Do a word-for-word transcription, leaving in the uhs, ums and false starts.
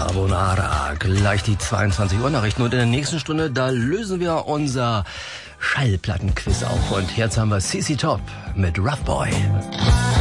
Carbonara. Gleich die zweiundzwanzig Uhr Nachrichten. Und in der nächsten Stunde, da lösen wir unser Schallplattenquiz auf. Und jetzt haben wir C C Top mit Rough Boy.